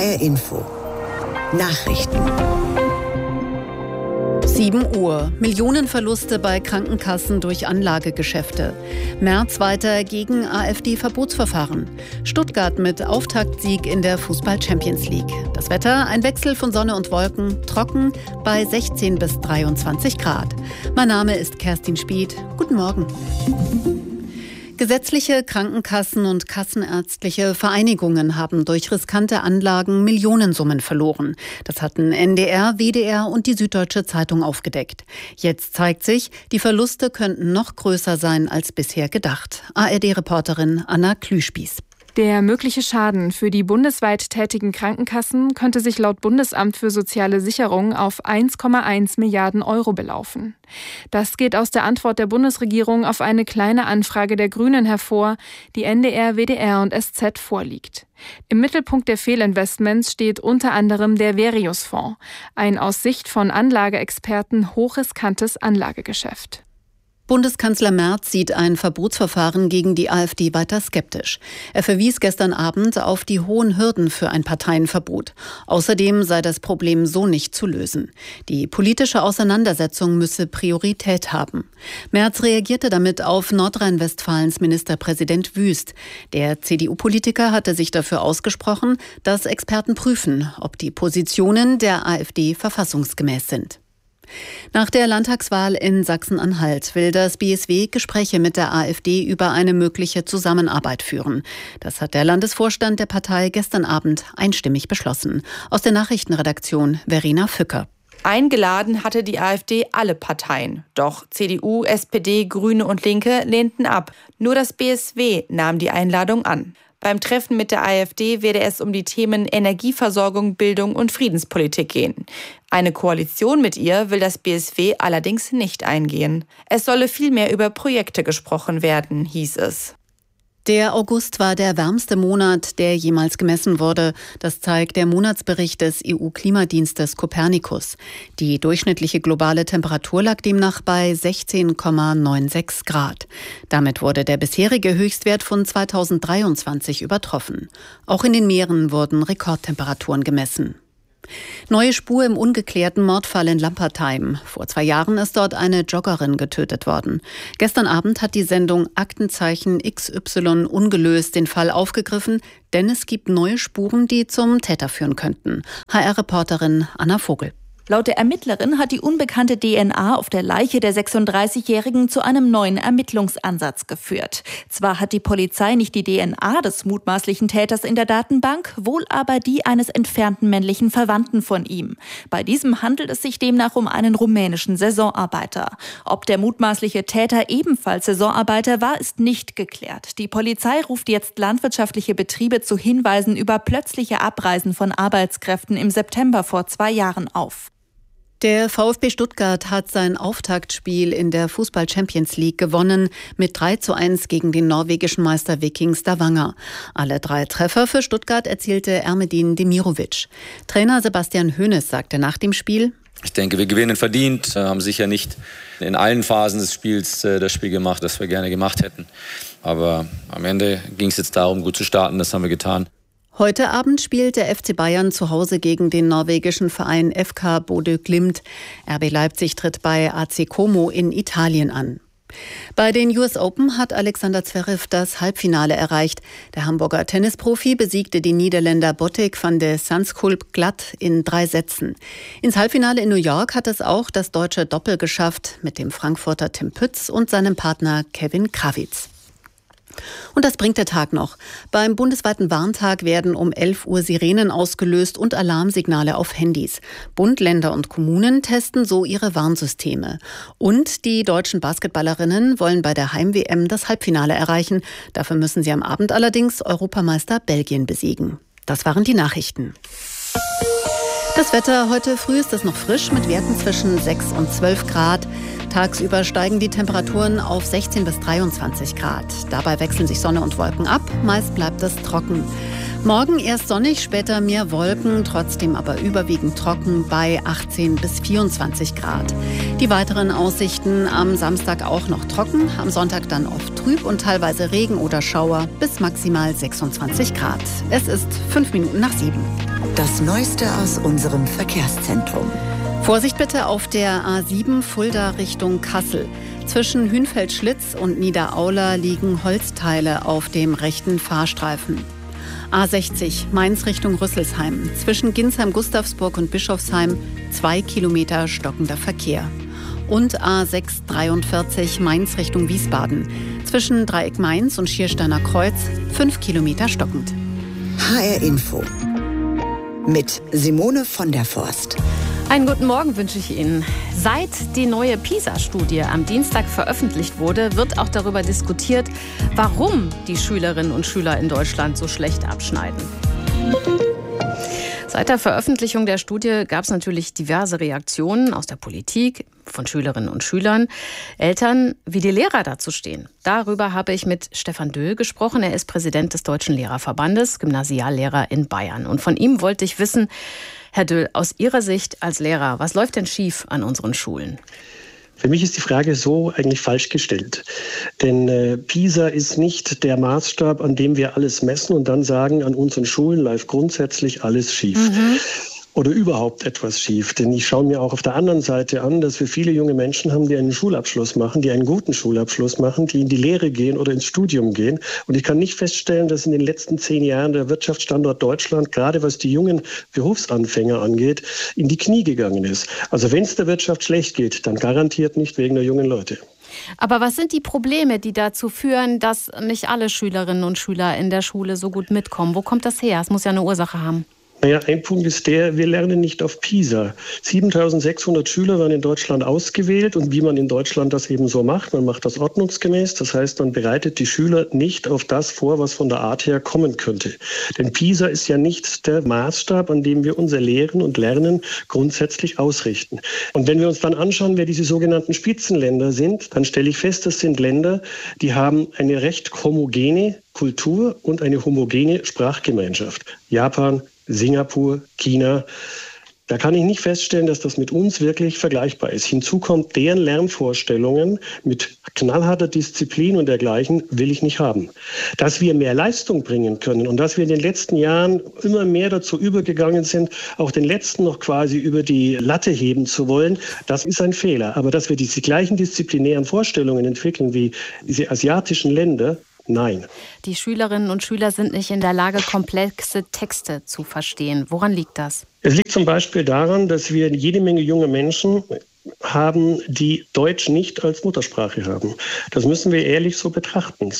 HR Info. Nachrichten. 7 Uhr. Millionenverluste bei Krankenkassen durch Anlagegeschäfte. Merz weiter gegen AfD-Verbotsverfahren. Stuttgart mit Auftaktsieg in der Fußball-Champions League. Das Wetter, ein Wechsel von Sonne und Wolken, trocken bei 16 bis 23 Grad. Mein Name ist Kerstin Spieth. Guten Morgen. Gesetzliche Krankenkassen und kassenärztliche Vereinigungen haben durch riskante Anlagen Millionensummen verloren. Das hatten NDR, WDR und die Süddeutsche Zeitung aufgedeckt. Jetzt zeigt sich, die Verluste könnten noch größer sein als bisher gedacht. ARD-Reporterin Anna Klüspieß. Der mögliche Schaden für die bundesweit tätigen Krankenkassen könnte sich laut Bundesamt für soziale Sicherung auf 1,1 Milliarden Euro belaufen. Das geht aus der Antwort der Bundesregierung auf eine kleine Anfrage der Grünen hervor, die NDR, WDR und SZ vorliegt. Im Mittelpunkt der Fehlinvestments steht unter anderem der Verius-Fonds, ein aus Sicht von Anlageexperten hochriskantes Anlagegeschäft. Bundeskanzler Merz sieht ein Verbotsverfahren gegen die AfD weiter skeptisch. Er verwies gestern Abend auf die hohen Hürden für ein Parteienverbot. Außerdem sei das Problem so nicht zu lösen. Die politische Auseinandersetzung müsse Priorität haben. Merz reagierte damit auf Nordrhein-Westfalens Ministerpräsident Wüst. Der CDU-Politiker hatte sich dafür ausgesprochen, dass Experten prüfen, ob die Positionen der AfD verfassungsgemäß sind. Nach der Landtagswahl in Sachsen-Anhalt will das BSW Gespräche mit der AfD über eine mögliche Zusammenarbeit führen. Das hat der Landesvorstand der Partei gestern Abend einstimmig beschlossen. Aus der Nachrichtenredaktion Verena Fücker. Eingeladen hatte die AfD alle Parteien. Doch CDU, SPD, Grüne und Linke lehnten ab. Nur das BSW nahm die Einladung an. Beim Treffen mit der AfD werde es um die Themen Energieversorgung, Bildung und Friedenspolitik gehen. Eine Koalition mit ihr will das BSW allerdings nicht eingehen. Es solle vielmehr über Projekte gesprochen werden, hieß es. Der August war der wärmste Monat, der jemals gemessen wurde. Das zeigt der Monatsbericht des EU-Klimadienstes Copernicus. Die durchschnittliche globale Temperatur lag demnach bei 16,96 Grad. Damit wurde der bisherige Höchstwert von 2023 übertroffen. Auch in den Meeren wurden Rekordtemperaturen gemessen. Neue Spur im ungeklärten Mordfall in Lampertheim. Vor 2 Jahren ist dort eine Joggerin getötet worden. Gestern Abend hat die Sendung Aktenzeichen XY ungelöst den Fall aufgegriffen, denn es gibt neue Spuren, die zum Täter führen könnten. HR-Reporterin Anna Vogel. Laut der Ermittlerin hat die unbekannte DNA auf der Leiche der 36-Jährigen zu einem neuen Ermittlungsansatz geführt. Zwar hat die Polizei nicht die DNA des mutmaßlichen Täters in der Datenbank, wohl aber die eines entfernten männlichen Verwandten von ihm. Bei diesem handelt es sich demnach um einen rumänischen Saisonarbeiter. Ob der mutmaßliche Täter ebenfalls Saisonarbeiter war, ist nicht geklärt. Die Polizei ruft jetzt landwirtschaftliche Betriebe zu Hinweisen über plötzliche Abreisen von Arbeitskräften im September vor 2 Jahren auf. Der VfB Stuttgart hat sein Auftaktspiel in der Fußball-Champions League gewonnen mit 3:1 gegen den norwegischen Meister Viking Stavanger. Alle 3 Treffer für Stuttgart erzielte Ermedin Demirovic. Trainer Sebastian Hoeneß sagte nach dem Spiel: Ich denke, wir gewinnen verdient, haben sicher nicht in allen Phasen des Spiels das Spiel gemacht, das wir gerne gemacht hätten. Aber am Ende ging es jetzt darum, gut zu starten, das haben wir getan. Heute Abend spielt der FC Bayern zu Hause gegen den norwegischen Verein FK Bodø Glimt. RB Leipzig tritt bei AC Como in Italien an. Bei den US Open hat Alexander Zverev das Halbfinale erreicht. Der Hamburger Tennisprofi besiegte den Niederländer Botic van de Zandschulp glatt in 3 Sätzen. Ins Halbfinale in New York hat es auch das deutsche Doppel geschafft mit dem Frankfurter Tim Pütz und seinem Partner Kevin Krawitz. Und das bringt der Tag noch. Beim bundesweiten Warntag werden um 11 Uhr Sirenen ausgelöst und Alarmsignale auf Handys. Bund, Länder und Kommunen testen so ihre Warnsysteme. Und die deutschen Basketballerinnen wollen bei der Heim-WM das Halbfinale erreichen. Dafür müssen sie am Abend allerdings Europameister Belgien besiegen. Das waren die Nachrichten. Das Wetter: Heute früh ist es noch frisch mit Werten zwischen 6 und 12 Grad. Tagsüber steigen die Temperaturen auf 16 bis 23 Grad. Dabei wechseln sich Sonne und Wolken ab. Meist bleibt es trocken. Morgen erst sonnig, später mehr Wolken, trotzdem aber überwiegend trocken bei 18 bis 24 Grad. Die weiteren Aussichten: am Samstag auch noch trocken, am Sonntag dann oft trüb und teilweise Regen oder Schauer bis maximal 26 Grad. Es ist 5 Minuten nach 7. Das Neueste aus unserem Verkehrszentrum. Vorsicht bitte auf der A7 Fulda Richtung Kassel. Zwischen Hünfeld-Schlitz und Niederaula liegen Holzteile auf dem rechten Fahrstreifen. A60 Mainz Richtung Rüsselsheim. Zwischen Ginsheim, Gustavsburg und Bischofsheim 2 Kilometer stockender Verkehr. Und A643 Mainz Richtung Wiesbaden. Zwischen Dreieck Mainz und Schiersteiner Kreuz 5 Kilometer stockend. HR Info mit Simone von der Forst. Einen guten Morgen wünsche ich Ihnen. Seit die neue PISA-Studie am Dienstag veröffentlicht wurde, wird auch darüber diskutiert, warum die Schülerinnen und Schüler in Deutschland so schlecht abschneiden. Seit der Veröffentlichung der Studie gab es natürlich diverse Reaktionen aus der Politik, von Schülerinnen und Schülern, Eltern, wie die Lehrer dazu stehen. Darüber habe ich mit Stefan Döhl gesprochen. Er ist Präsident des Deutschen Lehrerverbandes, Gymnasiallehrer in Bayern. Und von ihm wollte ich wissen, Herr Döhl, aus Ihrer Sicht als Lehrer, was läuft denn schief an unseren Schulen? Für mich ist die Frage so eigentlich falsch gestellt. Denn PISA ist nicht der Maßstab, an dem wir alles messen und dann sagen, an unseren Schulen läuft grundsätzlich alles schief. Oder überhaupt etwas schief. Denn ich schaue mir auch auf der anderen Seite an, dass wir viele junge Menschen haben, die einen Schulabschluss machen, die einen guten Schulabschluss machen, die in die Lehre gehen oder ins Studium gehen. Und ich kann nicht feststellen, dass in den letzten 10 Jahren der Wirtschaftsstandort Deutschland, gerade was die jungen Berufsanfänger angeht, in die Knie gegangen ist. Also wenn es der Wirtschaft schlecht geht, dann garantiert nicht wegen der jungen Leute. Aber was sind die Probleme, die dazu führen, dass nicht alle Schülerinnen und Schüler in der Schule so gut mitkommen? Wo kommt das her? Es muss ja eine Ursache haben. Naja, ein Punkt ist der, wir lernen nicht auf PISA. 7.600 Schüler werden in Deutschland ausgewählt und wie man in Deutschland das eben so macht, man macht das ordnungsgemäß, das heißt, man bereitet die Schüler nicht auf das vor, was von der Art her kommen könnte. Denn PISA ist ja nicht der Maßstab, an dem wir unser Lehren und Lernen grundsätzlich ausrichten. Und wenn wir uns dann anschauen, wer diese sogenannten Spitzenländer sind, dann stelle ich fest, das sind Länder, die haben eine recht homogene Kultur und eine homogene Sprachgemeinschaft. Japan, Singapur, China. Da kann ich nicht feststellen, dass das mit uns wirklich vergleichbar ist. Hinzu kommt, deren Lernvorstellungen mit knallharter Disziplin und dergleichen will ich nicht haben. Dass wir mehr Leistung bringen können und dass wir in den letzten Jahren immer mehr dazu übergegangen sind, auch den Letzten noch quasi über die Latte heben zu wollen, das ist ein Fehler. Aber dass wir diese gleichen disziplinären Vorstellungen entwickeln wie diese asiatischen Länder, nein. Die Schülerinnen und Schüler sind nicht in der Lage, komplexe Texte zu verstehen. Woran liegt das? Es liegt zum Beispiel daran, dass wir jede Menge junge Menschen haben, die Deutsch nicht als Muttersprache haben. Das müssen wir ehrlich so betrachten.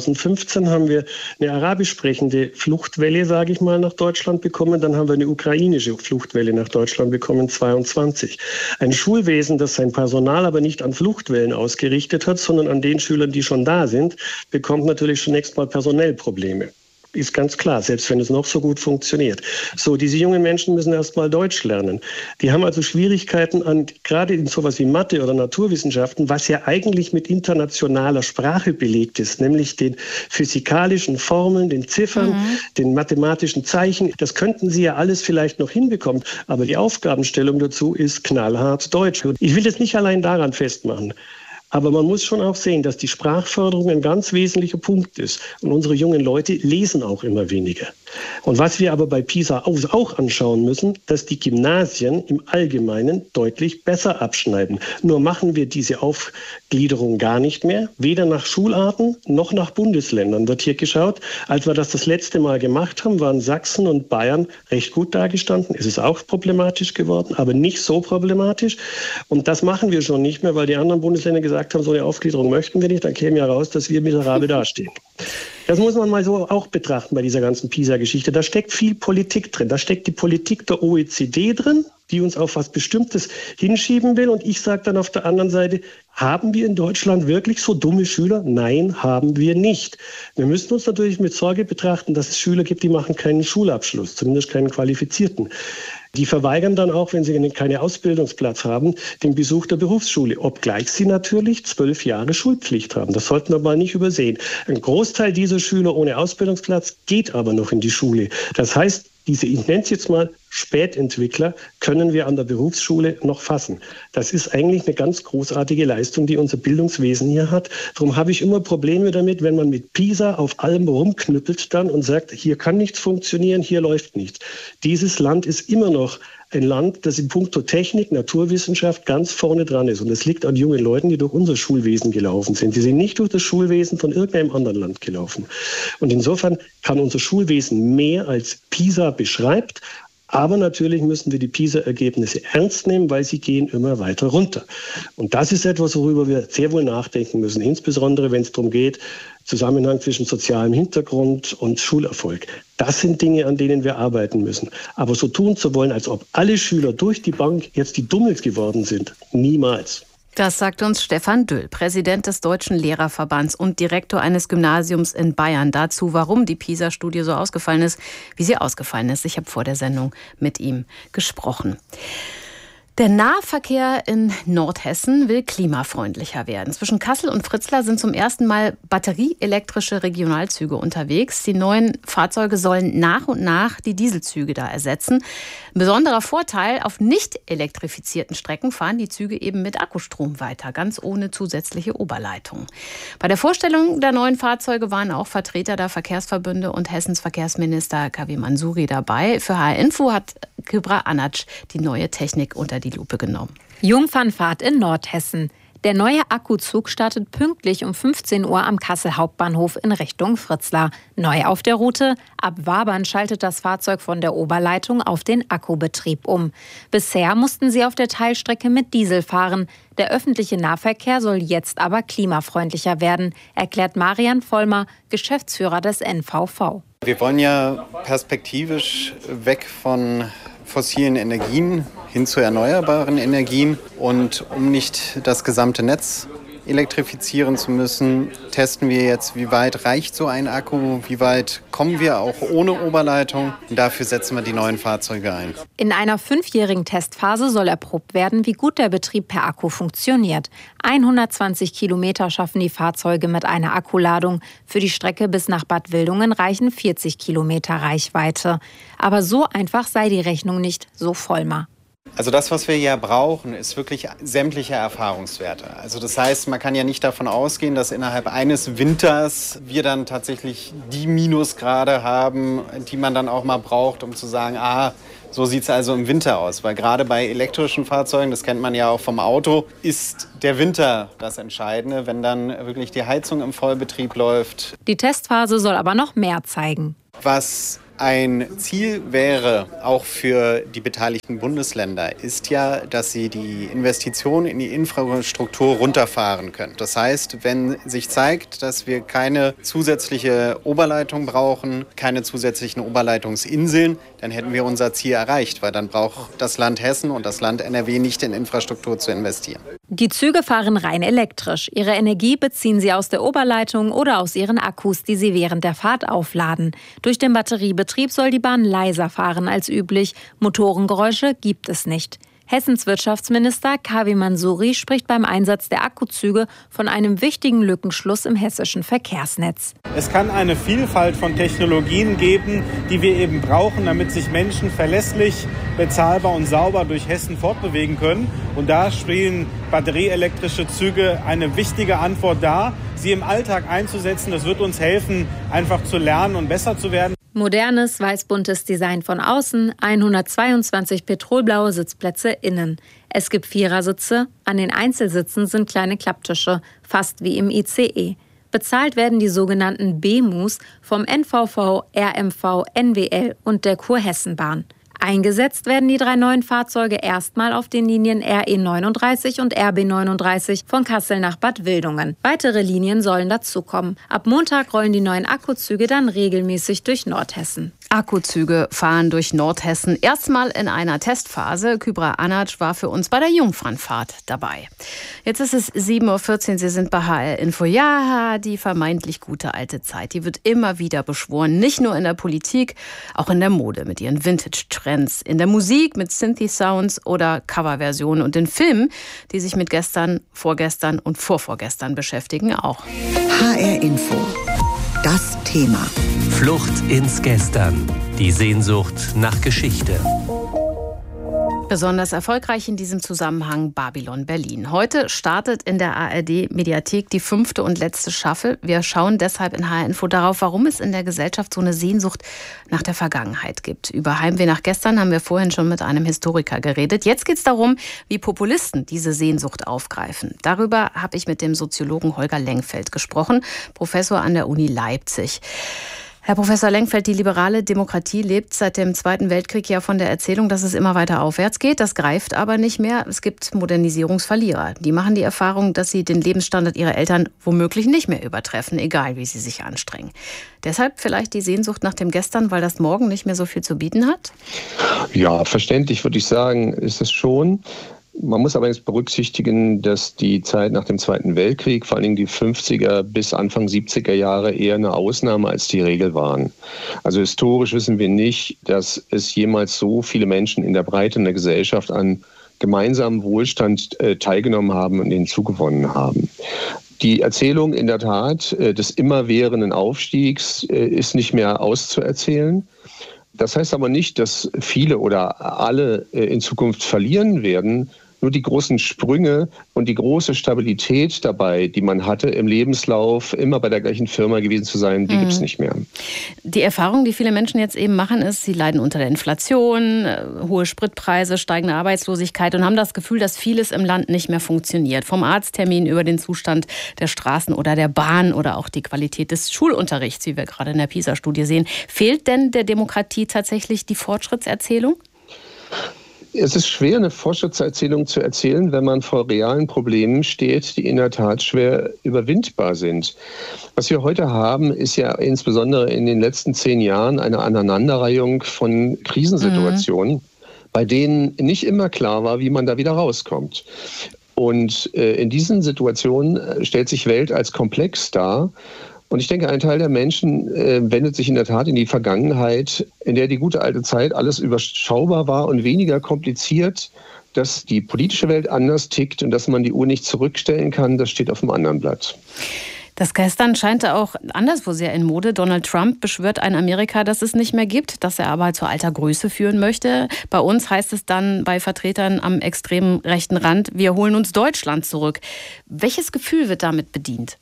2015 haben wir eine arabisch sprechende Fluchtwelle, sage ich mal, nach Deutschland bekommen. Dann haben wir eine ukrainische Fluchtwelle nach Deutschland bekommen, 22. Ein Schulwesen, das sein Personal aber nicht an Fluchtwellen ausgerichtet hat, sondern an den Schülern, die schon da sind, bekommt natürlich zunächst mal personell Probleme. Ist ganz klar, selbst wenn es noch so gut funktioniert. So, diese jungen Menschen müssen erst mal Deutsch lernen. Die haben also Schwierigkeiten gerade in sowas wie Mathe oder Naturwissenschaften, was ja eigentlich mit internationaler Sprache belegt ist, nämlich den physikalischen Formeln, den Ziffern, den mathematischen Zeichen. Das könnten sie ja alles vielleicht noch hinbekommen, aber die Aufgabenstellung dazu ist knallhart Deutsch. Ich will das nicht allein daran festmachen. Aber man muss schon auch sehen, dass die Sprachförderung ein ganz wesentlicher Punkt ist. Und unsere jungen Leute lesen auch immer weniger. Und was wir aber bei PISA auch anschauen müssen, dass die Gymnasien im Allgemeinen deutlich besser abschneiden. Nur machen wir diese Aufgliederung gar nicht mehr. Weder nach Schularten noch nach Bundesländern wird hier geschaut. Als wir das letzte Mal gemacht haben, waren Sachsen und Bayern recht gut dargestanden. Es ist auch problematisch geworden, aber nicht so problematisch. Und das machen wir schon nicht mehr, weil die anderen Bundesländer gesagt haben, so eine Aufgliederung möchten wir nicht. Dann käme ja raus, dass wir miserabel dastehen. Das muss man mal so auch betrachten bei dieser ganzen PISA-Geschichte. Da steckt viel Politik drin. Da steckt die Politik der OECD drin, die uns auf was Bestimmtes hinschieben will. Und ich sage dann auf der anderen Seite, haben wir in Deutschland wirklich so dumme Schüler? Nein, haben wir nicht. Wir müssen uns natürlich mit Sorge betrachten, dass es Schüler gibt, die machen keinen Schulabschluss, zumindest keinen qualifizierten. Die verweigern dann auch, wenn sie keinen Ausbildungsplatz haben, den Besuch der Berufsschule, obgleich sie natürlich 12 Jahre Schulpflicht haben. Das sollten wir mal nicht übersehen. Ein Großteil dieser Schüler ohne Ausbildungsplatz geht aber noch in die Schule. Das heißt, Diese, ich nenne es jetzt mal Spätentwickler, können wir an der Berufsschule noch fassen. Das ist eigentlich eine ganz großartige Leistung, die unser Bildungswesen hier hat. Darum habe ich immer Probleme damit, wenn man mit PISA auf allem rumknüppelt dann und sagt, hier kann nichts funktionieren, hier läuft nichts. Dieses Land ist immer noch ein Land, das in puncto Technik, Naturwissenschaft ganz vorne dran ist. Und das liegt an jungen Leuten, die durch unser Schulwesen gelaufen sind. Die sind nicht durch das Schulwesen von irgendeinem anderen Land gelaufen. Und insofern kann unser Schulwesen mehr als PISA beschreibt. Aber natürlich müssen wir die PISA-Ergebnisse ernst nehmen, weil sie gehen immer weiter runter. Und das ist etwas, worüber wir sehr wohl nachdenken müssen, insbesondere wenn es darum geht, Zusammenhang zwischen sozialem Hintergrund und Schulerfolg. Das sind Dinge, an denen wir arbeiten müssen. Aber so tun zu wollen, als ob alle Schüler durch die Bank jetzt die Dummels geworden sind, niemals. Das sagt uns Stefan Döll, Präsident des Deutschen Lehrerverbands und Direktor eines Gymnasiums in Bayern. Dazu, warum die PISA-Studie so ausgefallen ist, wie sie ausgefallen ist. Ich habe vor der Sendung mit ihm gesprochen. Der Nahverkehr in Nordhessen will klimafreundlicher werden. Zwischen Kassel und Fritzlar sind zum ersten Mal batterieelektrische Regionalzüge unterwegs. Die neuen Fahrzeuge sollen nach und nach die Dieselzüge da ersetzen. Ein besonderer Vorteil, auf nicht elektrifizierten Strecken fahren die Züge eben mit Akkustrom weiter, ganz ohne zusätzliche Oberleitung. Bei der Vorstellung der neuen Fahrzeuge waren auch Vertreter der Verkehrsverbünde und Hessens Verkehrsminister Kavi Mansouri dabei. Für HR Info hat Kübra Anac die neue Technik unter die Lupe genommen. Jungfernfahrt in Nordhessen. Der neue Akkuzug startet pünktlich um 15 Uhr am Kassel Hauptbahnhof in Richtung Fritzlar. Neu auf der Route: ab Wabern schaltet das Fahrzeug von der Oberleitung auf den Akkubetrieb um. Bisher mussten sie auf der Teilstrecke mit Diesel fahren. Der öffentliche Nahverkehr soll jetzt aber klimafreundlicher werden, erklärt Marian Vollmer, Geschäftsführer des NVV. Wir wollen ja perspektivisch weg von fossilen Energien hin zu erneuerbaren Energien. Und um nicht das gesamte Netz elektrifizieren zu müssen, testen wir jetzt, wie weit reicht so ein Akku, wie weit kommen wir auch ohne Oberleitung. Und dafür setzen wir die neuen Fahrzeuge ein. In einer 5-jährigen Testphase soll erprobt werden, wie gut der Betrieb per Akku funktioniert. 120 Kilometer schaffen die Fahrzeuge mit einer Akkuladung. Für die Strecke bis nach Bad Wildungen reichen 40 Kilometer Reichweite. Aber so einfach sei die Rechnung nicht, so Vollmer. Also das, was wir ja brauchen, ist wirklich sämtliche Erfahrungswerte. Also das heißt, man kann ja nicht davon ausgehen, dass innerhalb eines Winters wir dann tatsächlich die Minusgrade haben, die man dann auch mal braucht, um zu sagen, so sieht es also im Winter aus. Weil gerade bei elektrischen Fahrzeugen, das kennt man ja auch vom Auto, ist der Winter das Entscheidende, wenn dann wirklich die Heizung im Vollbetrieb läuft. Die Testphase soll aber noch mehr zeigen. Was ein Ziel wäre, auch für die beteiligten Bundesländer, ist ja, dass sie die Investitionen in die Infrastruktur runterfahren können. Das heißt, wenn sich zeigt, dass wir keine zusätzliche Oberleitung brauchen, keine zusätzlichen Oberleitungsinseln, dann hätten wir unser Ziel erreicht, weil dann braucht das Land Hessen und das Land NRW nicht in Infrastruktur zu investieren. Die Züge fahren rein elektrisch. Ihre Energie beziehen sie aus der Oberleitung oder aus ihren Akkus, die sie während der Fahrt aufladen. Durch den Batteriebetrieb soll die Bahn leiser fahren als üblich. Motorengeräusche gibt es nicht. Hessens Wirtschaftsminister Kavi Mansouri spricht beim Einsatz der Akkuzüge von einem wichtigen Lückenschluss im hessischen Verkehrsnetz. Es kann eine Vielfalt von Technologien geben, die wir eben brauchen, damit sich Menschen verlässlich, bezahlbar und sauber durch Hessen fortbewegen können. Und da spielen batterieelektrische Züge eine wichtige Antwort dar, sie im Alltag einzusetzen. Das wird uns helfen, einfach zu lernen und besser zu werden. Modernes, weiß-buntes Design von außen, 122 petrolblaue Sitzplätze innen. Es gibt Vierersitze, an den Einzelsitzen sind kleine Klapptische, fast wie im ICE. Bezahlt werden die sogenannten BMUs vom NVV, RMV, NWL und der Kurhessenbahn. Eingesetzt werden die 3 neuen Fahrzeuge erstmal auf den Linien RE 39 und RB 39 von Kassel nach Bad Wildungen. Weitere Linien sollen dazukommen. Ab Montag rollen die neuen Akkuzüge dann regelmäßig durch Nordhessen. Akkuzüge fahren durch Nordhessen. Erstmal in einer Testphase. Kübra Anac war für uns bei der Jungfernfahrt dabei. Jetzt ist es 7.14 Uhr. Sie sind bei HR Info. Ja, die vermeintlich gute alte Zeit, die wird immer wieder beschworen. Nicht nur in der Politik, auch in der Mode mit ihren Vintage-Trends. In der Musik mit Synthi-Sounds oder Coverversionen. Und in Filmen, die sich mit gestern, vorgestern und vorvorgestern beschäftigen, auch. HR Info. das Thema. Flucht ins Gestern. Die Sehnsucht nach Geschichte. Besonders erfolgreich in diesem Zusammenhang Babylon Berlin. Heute startet in der ARD-Mediathek die 5. und letzte Staffel. Wir schauen deshalb in HR Info darauf, warum es in der Gesellschaft so eine Sehnsucht nach der Vergangenheit gibt. Über Heimweh nach gestern haben wir vorhin schon mit einem Historiker geredet. Jetzt geht es darum, wie Populisten diese Sehnsucht aufgreifen. Darüber habe ich mit dem Soziologen Holger Lengfeld gesprochen, Professor an der Uni Leipzig. Herr Professor Lengfeld, die liberale Demokratie lebt seit dem Zweiten Weltkrieg ja von der Erzählung, dass es immer weiter aufwärts geht. Das greift aber nicht mehr. Es gibt Modernisierungsverlierer. Die machen die Erfahrung, dass sie den Lebensstandard ihrer Eltern womöglich nicht mehr übertreffen, egal wie sie sich anstrengen. Deshalb vielleicht die Sehnsucht nach dem Gestern, weil das Morgen nicht mehr so viel zu bieten hat? Ja, verständlich würde ich sagen, ist es schon. Man muss aber jetzt berücksichtigen, dass die Zeit nach dem Zweiten Weltkrieg, vor allen Dingen die 50er bis Anfang 70er Jahre, eher eine Ausnahme als die Regel waren. Also historisch wissen wir nicht, dass es jemals so viele Menschen in der Breite in der Gesellschaft an gemeinsamen Wohlstand teilgenommen haben und den zugewonnen haben. Die Erzählung in der Tat des immerwährenden Aufstiegs ist nicht mehr auszuerzählen. Das heißt aber nicht, dass viele oder alle in Zukunft verlieren werden. Nur die großen Sprünge und die große Stabilität dabei, die man hatte im Lebenslauf, immer bei der gleichen Firma gewesen zu sein, die gibt es nicht mehr. Die Erfahrung, die viele Menschen jetzt eben machen, ist, sie leiden unter der Inflation, hohe Spritpreise, steigende Arbeitslosigkeit und haben das Gefühl, dass vieles im Land nicht mehr funktioniert. Vom Arzttermin über den Zustand der Straßen oder der Bahn oder auch die Qualität des Schulunterrichts, wie wir gerade in der PISA-Studie sehen. Fehlt denn der Demokratie tatsächlich die Fortschrittserzählung? Es ist schwer, eine Fortschrittserzählung zu erzählen, wenn man vor realen Problemen steht, die in der Tat schwer überwindbar sind. Was wir heute haben, ist ja insbesondere in den letzten 10 Jahren eine Aneinanderreihung von Krisensituationen, bei denen nicht immer klar war, wie man da wieder rauskommt. Und in diesen Situationen stellt sich Welt als komplex dar. Und ich denke, ein Teil der Menschen wendet sich in der Tat in die Vergangenheit, in der die gute alte Zeit alles überschaubar war und weniger kompliziert. Dass die politische Welt anders tickt und dass man die Uhr nicht zurückstellen kann, das steht auf dem anderen Blatt. Das Gestern scheint auch anderswo sehr in Mode. Donald Trump beschwört ein Amerika, das es nicht mehr gibt, das er aber zu alter Größe führen möchte. Bei uns heißt es dann bei Vertretern am extremen rechten Rand, wir holen uns Deutschland zurück. Welches Gefühl wird damit bedient?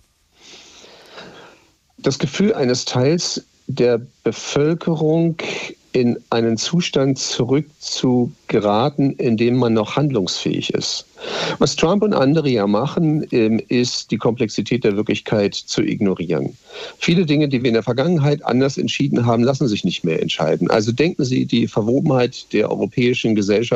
Das Gefühl eines Teils der Bevölkerung, in einen Zustand zurück zu geraten, in dem man noch handlungsfähig ist. Was Trump und andere ja machen, ist die Komplexität der Wirklichkeit zu ignorieren. Viele Dinge, die wir in der Vergangenheit anders entschieden haben, lassen sich nicht mehr entscheiden. Also denken Sie die Verwobenheit der europäischen Gesellschaft